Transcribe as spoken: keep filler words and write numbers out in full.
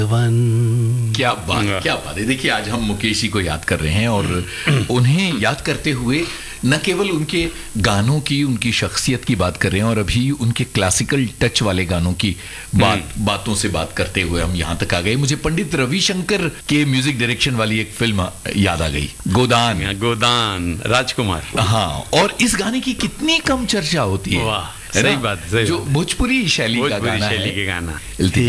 One. क्या बात, क्या बात है। देखिए, आज हम मुकेश जी को याद कर रहे हैं और उन्हें याद करते हुए न केवल उनके गानों की, उनकी शख्सियत की बात कर रहे हैं, और अभी उनके क्लासिकल टच वाले गानों की बात बातों से बात करते हुए हम यहाँ तक आ गए। मुझे पंडित रविशंकर के म्यूजिक डायरेक्शन वाली एक फिल्म याद आ गई, गोदान। गोदान, राजकुमार। हाँ, और इस गाने की कितनी कम चर्चा होती है। वाह, सही बात, सही जो भोजपुरी शैली का गाना शैली है, के गाना।